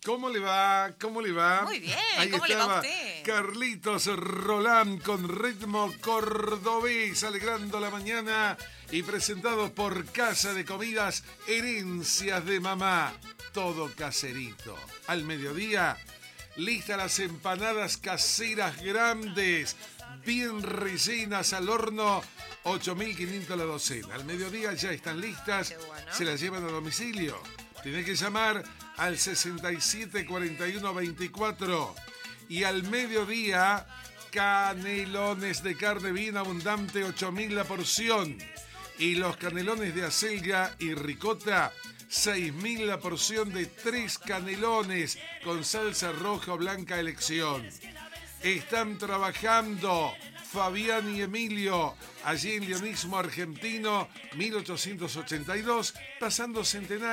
¿Cómo le va? ¿Cómo le va? Muy bien, Ahí ¿cómo le va a estaba usted? Carlitos Roland con ritmo cordobés, alegrando la mañana y presentado por Casa de Comidas Herencias de Mamá. Todo caserito. Al mediodía, listas las empanadas caseras grandes, bien rellenas al horno, 8.500 la docena. Al mediodía ya están listas, Qué bueno. se las llevan a domicilio. Tenés que llamar al 67 41 24 y al mediodía canelones de carne bien abundante, 8.000 la porción, y los canelones de acelga y ricota, 6.000 la porción de 3 canelones con salsa roja o blanca elección. Están trabajando Fabián y Emilio, allí en Leonismo Argentino, 1882, pasando Centenario.